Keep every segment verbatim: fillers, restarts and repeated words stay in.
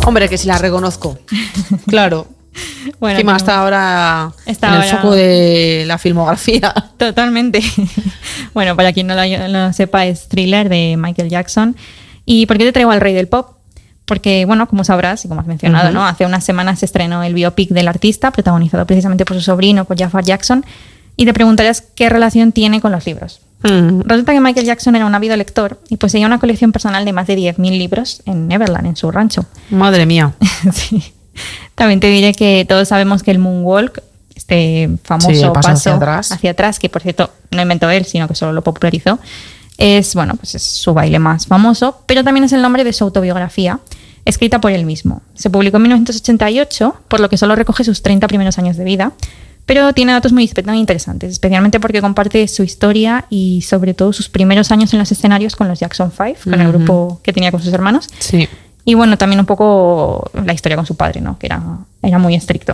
Hombre, que si la reconozco. Claro. Bueno, encima está ahora está en ahora... el foco de la filmografía. Totalmente. Bueno, para quien no lo, no lo sepa, es Thriller de Michael Jackson. ¿Y por qué te traigo al rey del pop? Porque, bueno, como sabrás y como has mencionado, uh-huh. ¿no? Hace unas semanas se estrenó el biopic del artista, protagonizado precisamente por su sobrino, por Jafar Jackson, y te preguntarías qué relación tiene con los libros. Uh-huh. Resulta que Michael Jackson era un ávido lector y poseía una colección personal de más de diez mil libros en Neverland, en su rancho. Madre mía. Sí. También te diré que todos sabemos que el moonwalk, este famoso sí, paso, paso hacia atrás. hacia atrás, que por cierto no inventó él, sino que solo lo popularizó, es, bueno, pues es su baile más famoso, pero también es el nombre de su autobiografía, escrita por él mismo. Se publicó en mil novecientos ochenta y ocho, por lo que solo recoge sus treinta primeros años de vida, pero tiene datos muy interesantes, especialmente porque comparte su historia y sobre todo sus primeros años en los escenarios con los Jackson Five, con uh-huh. el grupo que tenía con sus hermanos. Sí. Y bueno, también un poco la historia con su padre, ¿no? Que era, era muy estricto.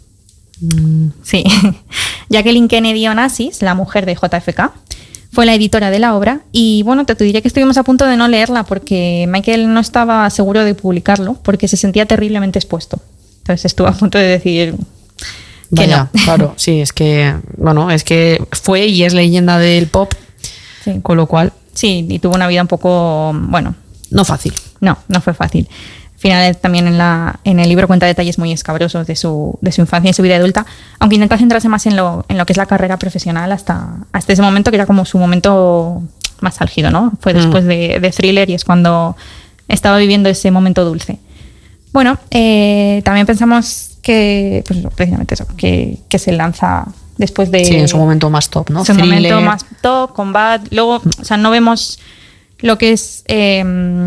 Mm. Sí. Jacqueline Kennedy Onassis, la mujer de J F K, fue la editora de la obra y bueno, te, te diría que estuvimos a punto de no leerla porque Michael no estaba seguro de publicarlo porque se sentía terriblemente expuesto. Entonces estuvo a punto de decir que Vaya, no. Claro, sí, es que, bueno, es que fue y es leyenda del pop, sí. Con lo cual... Sí, y tuvo una vida un poco, bueno... No fácil. No, no fue fácil. Al final también en, la, en el libro cuenta detalles muy escabrosos de su, de su infancia y su vida adulta, aunque intenta centrarse más en lo, en lo que es la carrera profesional hasta, hasta ese momento, que era como su momento más álgido, ¿no? Fue después mm. de, de Thriller y es cuando estaba viviendo ese momento dulce. Bueno, eh, también pensamos que, pues precisamente eso, que, que se lanza después de... Sí, en su momento más top, ¿no? Su Thriller. momento más top, combat, luego, o sea, no vemos... lo que es eh,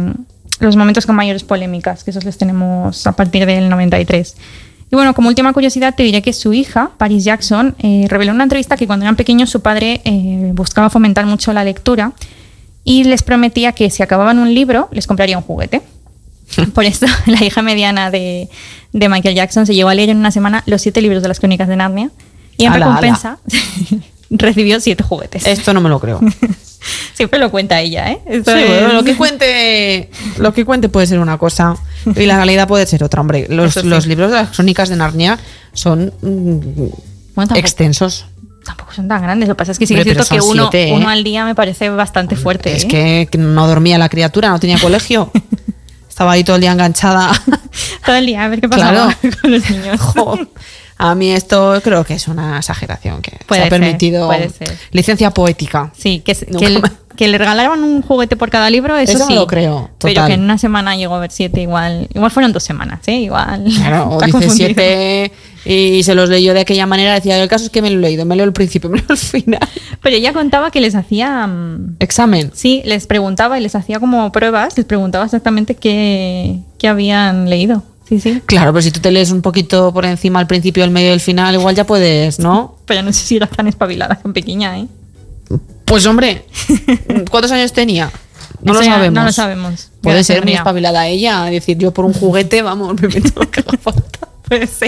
los momentos con mayores polémicas, que esos los tenemos a partir del noventa y tres. Y bueno, como última curiosidad te diré que su hija, Paris Jackson, eh, reveló en una entrevista que cuando eran pequeños su padre eh, buscaba fomentar mucho la lectura y les prometía que si acababan un libro les compraría un juguete. Por eso la hija mediana de, de Michael Jackson se llevó a leer en una semana los siete libros de las Crónicas de Narnia y en ala, recompensa ala. recibió siete juguetes. Esto no me lo creo. Siempre lo cuenta ella, ¿eh? Esto sí, es... bueno, lo que cuente, lo que cuente puede ser una cosa y la realidad puede ser otra, hombre. Los, sí. los libros de las Crónicas de Narnia son mm, bueno, tampoco, extensos. Tampoco son tan grandes. Lo que pasa es que sí que es cierto que uno, siete, ¿eh? uno al día me parece bastante fuerte. Es ¿eh? que, que no dormía la criatura, no tenía colegio. Estaba ahí todo el día enganchada. Todo el día, a ver qué pasaba claro. con los niños. Jo. A mí esto creo que es una exageración que puede se ha ser, permitido puede ser. Licencia poética. Sí, que, que, el, que le regalaban un juguete por cada libro, eso, eso sí. Eso lo creo, total. Pero que en una semana llegó a ver siete, igual igual fueron dos semanas, ¿eh? Igual. Claro, o dice siete y se los leyó de aquella manera. Decía, el caso es que me lo he leído, me leo el principio, me leo el final. Pero ella contaba que les hacía... ¿Examen? Sí, les preguntaba y les hacía como pruebas, les preguntaba exactamente qué, qué habían leído. Sí, sí. Claro, pero si tú te lees un poquito por encima al principio, el medio y el final, igual ya puedes, ¿no? Pero no sé si era tan espabilada, tan pequeña, ¿eh? Pues hombre, ¿cuántos años tenía? No Eso lo ya, sabemos. No lo sabemos. Puede ser muy espabilada ella, decir yo por un juguete, vamos, me meto lo que haga falta. Puede ser.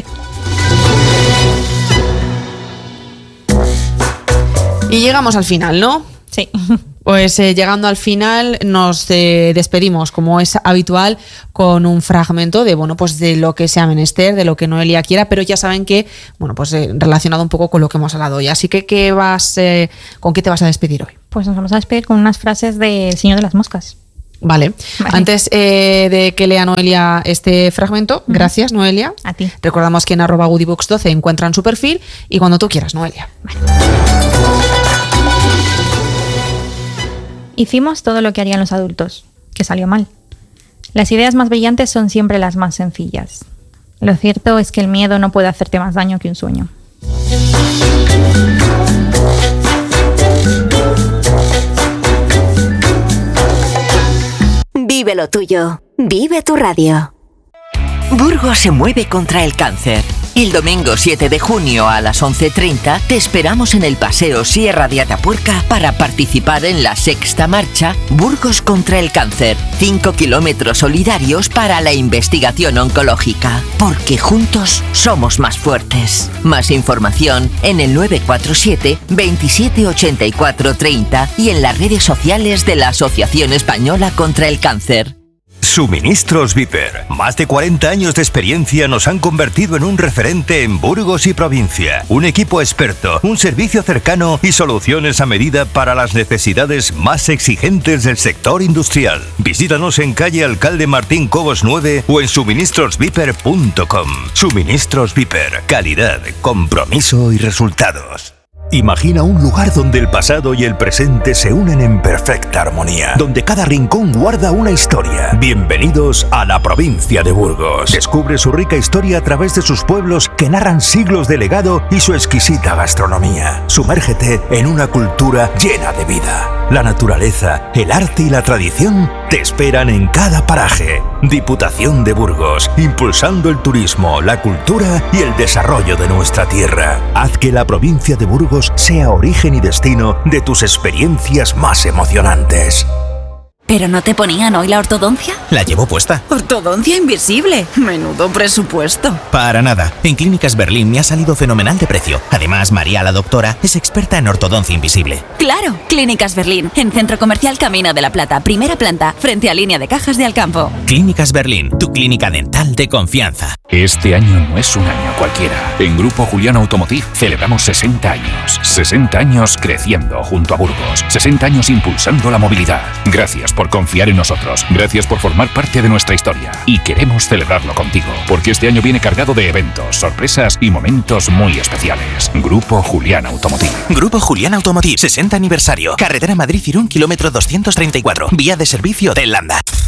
Y llegamos al final, ¿no? Sí. Pues eh, llegando al final nos eh, despedimos, como es habitual, con un fragmento de bueno pues de lo que sea menester, de lo que Noelia quiera, pero ya saben que bueno pues eh, relacionado un poco con lo que hemos hablado hoy. Así que ¿qué vas, eh, ¿con qué te vas a despedir hoy? Pues nos vamos a despedir con unas frases del Señor de las Moscas. Vale. vale. Antes eh, de que lea Noelia este fragmento, uh-huh. gracias Noelia. A ti. Recordamos que en arroba goodiebooks doce encuentran su perfil y cuando tú quieras, Noelia. Vale. Hicimos todo lo que harían los adultos, que salió mal. Las ideas más brillantes son siempre las más sencillas. Lo cierto es que el miedo no puede hacerte más daño que un sueño. Vive lo tuyo. Vive tu radio. Burgos se mueve contra el cáncer. El domingo siete de junio a las once treinta te esperamos en el Paseo Sierra de Atapuerca para participar en la sexta marcha Burgos contra el cáncer. Cinco kilómetros solidarios para la investigación oncológica. Porque juntos somos más fuertes. Más información en el nueve cuatro siete, veintisiete ochenta y cuatro treinta y en las redes sociales de la Asociación Española contra el Cáncer. Suministros Viper. Más de cuarenta años de experiencia nos han convertido en un referente en Burgos y provincia. Un equipo experto, un servicio cercano y soluciones a medida para las necesidades más exigentes del sector industrial. Visítanos en calle Alcalde Martín Cobos nueve o en suministros viper punto com. Suministros Viper. Calidad, compromiso y resultados. Imagina un lugar donde el pasado y el presente se unen en perfecta armonía, donde cada rincón guarda una historia. Bienvenidos a la provincia de Burgos. Descubre su rica historia a través de sus pueblos que narran siglos de legado y su exquisita gastronomía. Sumérgete en una cultura llena de vida. La naturaleza, el arte y la tradición te esperan en cada paraje. Diputación de Burgos, impulsando el turismo, la cultura y el desarrollo de nuestra tierra. Haz que la provincia de Burgos sea origen y destino de tus experiencias más emocionantes. ¿Pero no te ponían hoy la ortodoncia? La llevo puesta. ¡Ortodoncia invisible! Menudo presupuesto. Para nada. En Clínicas Berlín me ha salido fenomenal de precio. Además, María, la doctora, es experta en ortodoncia invisible. ¡Claro! Clínicas Berlín, en Centro Comercial Camino de la Plata, primera planta, frente a Línea de Cajas de Alcampo. Clínicas Berlín, tu clínica dental de confianza. Este año no es un año cualquiera. En Grupo Julián Automotive celebramos sesenta años. sesenta años creciendo junto a Burgos. sesenta años impulsando la movilidad. Gracias por confiar en nosotros. Gracias por formar parte de nuestra historia. Y queremos celebrarlo contigo, porque este año viene cargado de eventos, sorpresas y momentos muy especiales. Grupo Julián Automotive. Grupo Julián Automotive, sesenta aniversario. Carretera Madrid-Irún, kilómetro doscientos treinta y cuatro. Vía de servicio de Landa.